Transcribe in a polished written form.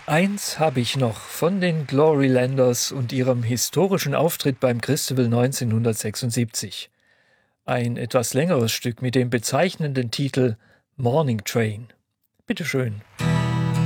Eins habe ich noch von den Glorylanders und ihrem historischen Auftritt beim Christabel 1976. Ein etwas längeres Stück mit dem bezeichnenden Titel Morning Train. Bitteschön.